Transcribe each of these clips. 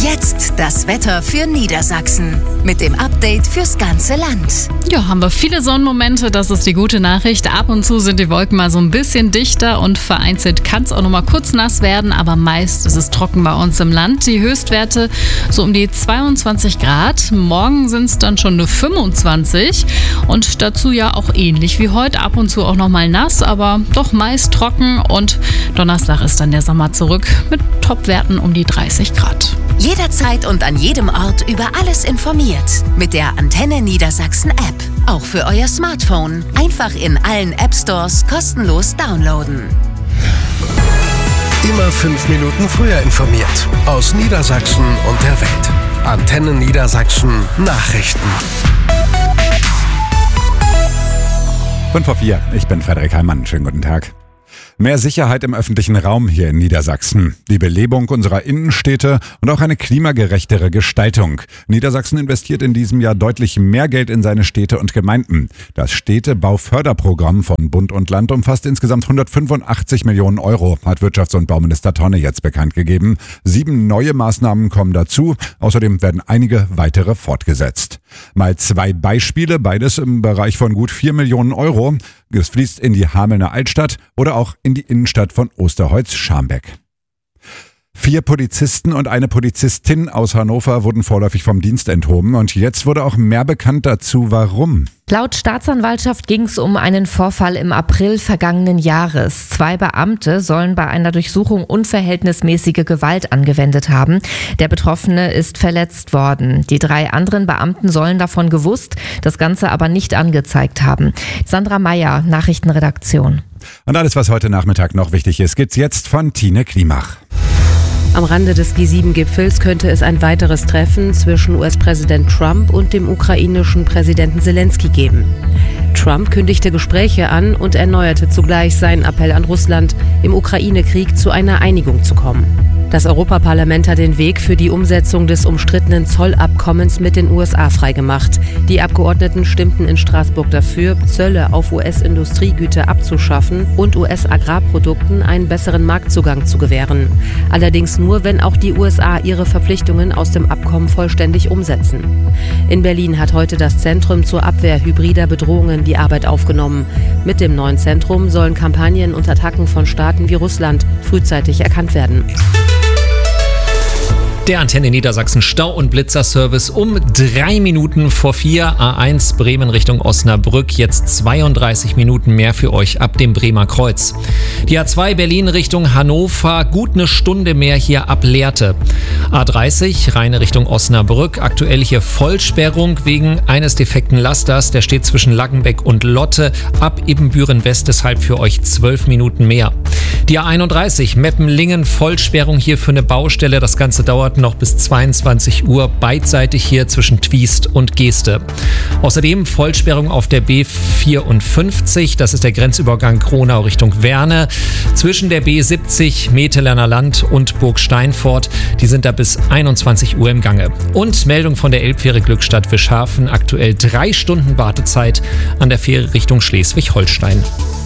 Jetzt das Wetter für Niedersachsen mit dem Update fürs ganze Land. Ja, haben wir viele Sonnenmomente, das ist die gute Nachricht. Ab und zu sind die Wolken mal so ein bisschen dichter und vereinzelt kann es auch noch mal kurz nass werden, aber meist ist es trocken bei uns im Land. Die Höchstwerte so um die 22 Grad. Morgen sind es dann schon nur 25 und dazu ja auch ähnlich wie heute. Ab und zu auch noch mal nass, aber doch meist trocken und Donnerstag ist dann der Sommer zurück mit Topwerten um die 30 Grad. Jederzeit und an jedem Ort über alles informiert. Mit der Antenne Niedersachsen App. Auch für euer Smartphone. Einfach in allen App Stores kostenlos downloaden. Immer 5 Minuten früher informiert. Aus Niedersachsen und der Welt. Antenne Niedersachsen Nachrichten. 5:04. Ich bin Frederik Heimann. Schönen guten Tag. Mehr Sicherheit im öffentlichen Raum hier in Niedersachsen, die Belebung unserer Innenstädte und auch eine klimagerechtere Gestaltung. Niedersachsen investiert in diesem Jahr deutlich mehr Geld in seine Städte und Gemeinden. Das Städtebauförderprogramm von Bund und Land umfasst insgesamt 185 Millionen Euro, hat Wirtschafts- und Bauminister Tonne jetzt bekannt gegeben. 7 neue Maßnahmen kommen dazu. Außerdem werden einige weitere fortgesetzt. Mal 2 Beispiele, beides im Bereich von gut 4 Millionen Euro. Es fließt in die Hamelner Altstadt oder auch in die Innenstadt von Osterholz-Scharmbeck. 4 Polizisten und eine Polizistin aus Hannover wurden vorläufig vom Dienst enthoben und jetzt wurde auch mehr bekannt dazu, warum. Laut Staatsanwaltschaft ging es um einen Vorfall im April vergangenen Jahres. 2 Beamte sollen bei einer Durchsuchung unverhältnismäßige Gewalt angewendet haben. Der Betroffene ist verletzt worden. Die 3 anderen Beamten sollen davon gewusst, das Ganze aber nicht angezeigt haben. Sandra Meyer, Nachrichtenredaktion. Und alles, was heute Nachmittag noch wichtig ist, gibt's jetzt von Tine Klimach. Am Rande des G7-Gipfels könnte es ein weiteres Treffen zwischen US-Präsident Trump und dem ukrainischen Präsidenten Zelensky geben. Trump kündigte Gespräche an und erneuerte zugleich seinen Appell an Russland, im Ukraine-Krieg zu einer Einigung zu kommen. Das Europaparlament hat den Weg für die Umsetzung des umstrittenen Zollabkommens mit den USA freigemacht. Die Abgeordneten stimmten in Straßburg dafür, Zölle auf US-Industriegüter abzuschaffen und US-Agrarprodukten einen besseren Marktzugang zu gewähren. Allerdings nur, wenn auch die USA ihre Verpflichtungen aus dem Abkommen vollständig umsetzen. In Berlin hat heute das Zentrum zur Abwehr hybrider Bedrohungen die Arbeit aufgenommen. Mit dem neuen Zentrum sollen Kampagnen und Attacken von Staaten wie Russland frühzeitig erkannt werden. Der Antenne Niedersachsen Stau- und Blitzerservice um 3 Minuten vor 4. A1 Bremen Richtung Osnabrück. Jetzt 32 Minuten mehr für euch ab dem Bremer Kreuz. Die A2 Berlin Richtung Hannover. Gut eine Stunde mehr hier ab Lehrte. A30 Rheine Richtung Osnabrück. Aktuell hier Vollsperrung wegen eines defekten Lasters. Der steht zwischen Laggenbeck und Lotte. Ab Ibbenbüren West deshalb für euch 12 Minuten mehr. Die A31 Meppenlingen. Vollsperrung hier für eine Baustelle. Das Ganze dauert noch bis 22 Uhr, beidseitig hier zwischen Twiest und Geeste. Außerdem Vollsperrung auf der B54, das ist der Grenzübergang Kronau Richtung Werne. Zwischen der B70 Metelerner Land und Burg Steinfort, die sind da bis 21 Uhr im Gange. Und Meldung von der Elbfähre Glückstadt Wischhafen, aktuell 3 Stunden Wartezeit an der Fähre Richtung Schleswig-Holstein.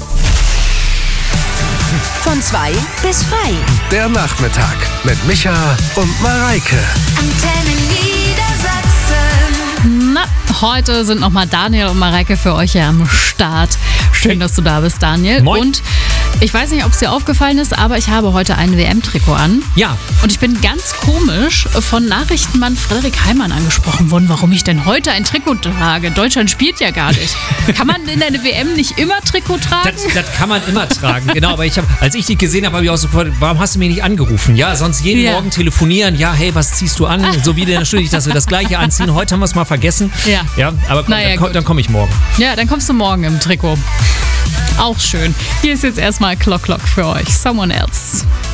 Von 2 bis frei. Der Nachmittag mit Micha und Mareike. Antenne Niedersachsen. Na, heute sind nochmal Daniel und Mareike für euch hier am Start. Schön, dass du da bist, Daniel. Moin. Und ich weiß nicht, ob es dir aufgefallen ist, aber ich habe heute ein WM-Trikot an. Ja. Und ich bin ganz komisch von Nachrichtenmann Frederik Heimann angesprochen worden, warum ich denn heute ein Trikot trage. Deutschland spielt ja gar nicht. Kann man in der WM nicht immer Trikot tragen? Das kann man immer tragen, genau. Aber als ich dich gesehen habe, habe ich auch so gefragt, warum hast du mich nicht angerufen? Ja, sonst jeden Morgen telefonieren. Ja, hey, was ziehst du an? So wie natürlich, dass wir das Gleiche anziehen. Heute haben wir es mal vergessen. Ja. Aber komm, Naja, dann komme ich morgen. Ja, dann kommst du morgen im Trikot. Auch schön. Hier ist jetzt erstmal Clock für euch. Someone Else.